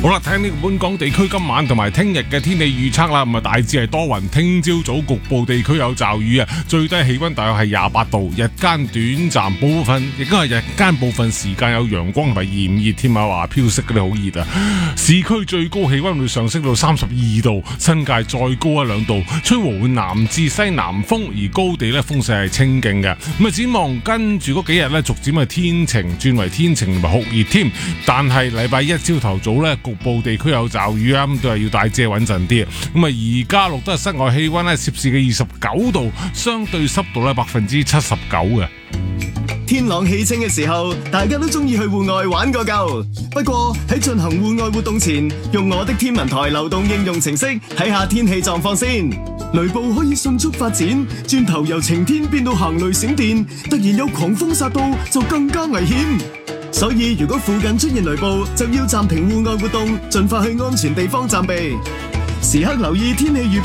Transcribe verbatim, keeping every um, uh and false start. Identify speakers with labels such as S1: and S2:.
S1: 好啦，睇呢個本港地區今晚同埋聽日嘅天氣預測啦，咁啊大致係多雲，聽朝早局部地區有驟雨啊，最低氣溫大約係廿八度，日間短暫部分亦都係日間部分時間有陽光同埋炎熱添啊，話飄色嗰啲好熱啊！市區最高氣溫會上升到三十二度，新界再高一兩度，吹和緩南至西南風，而高地咧風勢係清勁嘅。咁啊展望跟住嗰幾日咧，逐漸係天晴轉為天晴同埋酷熱添，但係禮拜一朝頭早咧，局部地區有驟雨啊，咁都係要帶遮穩陣啲。咁啊而家錄得室外氣溫咧攝氏嘅二十九度，相對濕度咧百分之七十九嘅。
S2: 天朗氣清嘅時候，大家都中意去戶外玩個夠。不過喺進行戶外活動前，用我的天文台流動應用程式睇下天氣狀況先。雷暴可以迅速發展，轉頭由晴天變到行雷閃電，突然有狂風殺到，就更加危險。所以如果附近出現雷暴，就要暫停戶外活動，盡快去安全地方暫避。時刻留意天氣預